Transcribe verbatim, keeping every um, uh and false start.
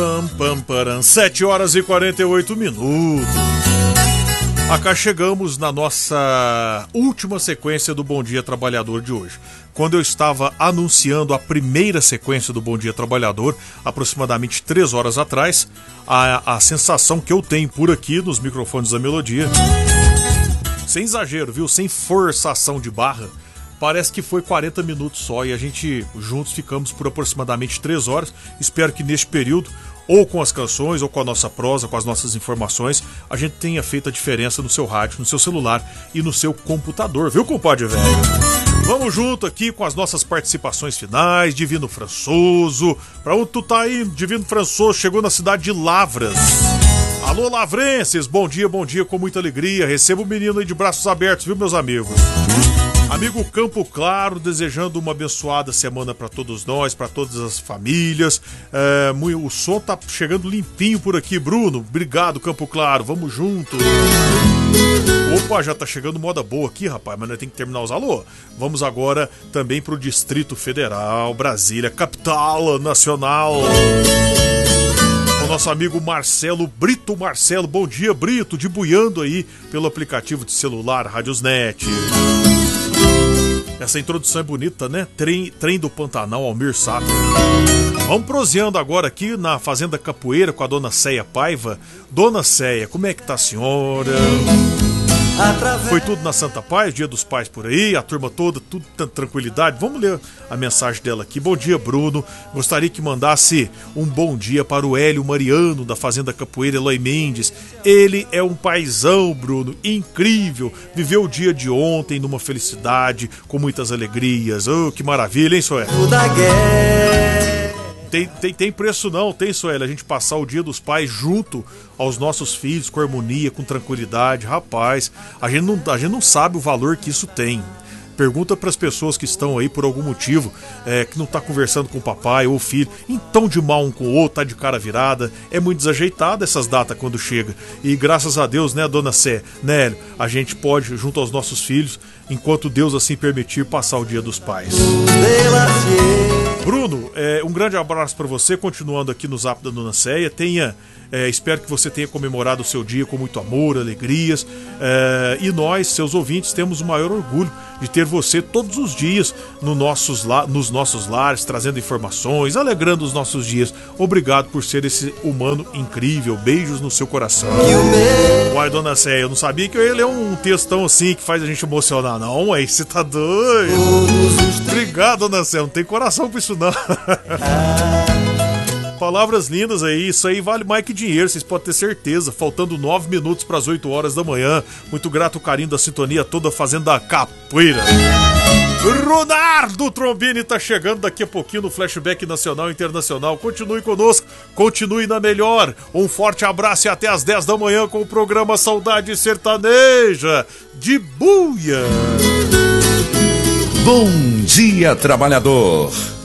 Pam, pam, param, sete horas e quarenta e oito minutos. Acá chegamos na nossa última sequência do Bom Dia Trabalhador de hoje. Quando eu estava anunciando a primeira sequência do Bom Dia Trabalhador, aproximadamente três horas atrás, a, a sensação que eu tenho por aqui nos microfones da Melodia, sem exagero, viu? Sem forçação de barra, parece que foi quarenta minutos só e a gente juntos ficamos por aproximadamente três horas. Espero que neste período, ou com as canções, ou com a nossa prosa, com as nossas informações, a gente tenha feito a diferença no seu rádio, no seu celular e no seu computador, viu, compadre velho? Vamos junto aqui com as nossas participações finais. Divino Françoso, pra onde tu tá indo? Divino Françoso chegou na cidade de Lavras. Alô, lavrenses, bom dia, bom dia, com muita alegria. Receba o menino aí de braços abertos, viu, meus amigos? Amigo Campo Claro, desejando uma abençoada semana para todos nós, para todas as famílias. É, o som tá chegando limpinho por aqui, Bruno. Obrigado, Campo Claro, vamos junto. Opa, já tá chegando moda boa aqui, rapaz, mas nós temos que terminar os alô. Vamos agora também pro Distrito Federal, Brasília, capital nacional. O nosso amigo Marcelo Brito. Marcelo, bom dia, Brito, de buiando aí pelo aplicativo de celular Radiosnet. Essa introdução é bonita, né? Trem, trem do Pantanal, Almir Sater. Vamos proseando agora aqui na Fazenda Capoeira com a dona Céia Paiva. Dona Céia, como é que tá a senhora? Foi tudo na Santa Paz, Dia dos Pais por aí, a turma toda, tudo tranquilidade. Vamos ler a mensagem dela aqui. Bom dia, Bruno. Gostaria que mandasse um bom dia para o Hélio Mariano, da Fazenda Capoeira, Eloy Mendes. Ele é um paizão, Bruno, incrível. Viveu o dia de ontem numa felicidade, com muitas alegrias. Oh, que maravilha, hein, Soé? Tem, tem, tem preço não, tem, Sueli, a gente passar o Dia dos Pais junto aos nossos filhos, com harmonia, com tranquilidade. Rapaz, a gente não, a gente não sabe o valor que isso tem. Pergunta para as pessoas que estão aí por algum motivo, é, que não tá conversando com o papai ou o filho, então de mal um com o outro, tá de cara virada. É muito desajeitada essas datas quando chega. E graças a Deus, né, dona Sé, né, a gente pode, junto aos nossos filhos, enquanto Deus assim permitir, passar o Dia dos Pais. Bruno, é, um grande abraço para você, continuando aqui no Zap da dona Céia. Tenha, é, espero que você tenha comemorado o seu dia com muito amor, alegrias, é, e nós, seus ouvintes, temos o maior orgulho de ter você todos os dias no nossos la- nos nossos lares, trazendo informações, alegrando os nossos dias. Obrigado por ser esse humano incrível. Beijos no seu coração. Uai, dona Céia, eu não sabia que ele é um textão assim que faz a gente emocionar, não. Ué, você tá doido. Obrigado, dona Céia, não tem coração pra isso não. Palavras lindas aí, isso aí vale mais que dinheiro, vocês podem ter certeza. Faltando nove minutos para as oito horas da manhã. Muito grato o carinho da sintonia toda Fazenda Capoeira. Ronaldo Trombini tá chegando daqui a pouquinho no Flashback Nacional e Internacional. Continue conosco, continue na melhor. Um forte abraço e até às dez da manhã com o programa Saudade Sertaneja de Buia. Bom Dia Trabalhador.